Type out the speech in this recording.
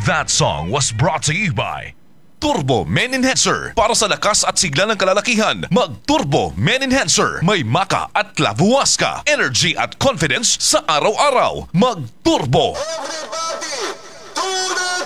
That song was brought to you by Turbo Men Enhancer. Para sa lakas at sigla ng kalalakihan, mag-Turbo Men Enhancer. May maka at labuwas ka. Energy at confidence sa araw-araw. Mag-Turbo! Everybody, tune in!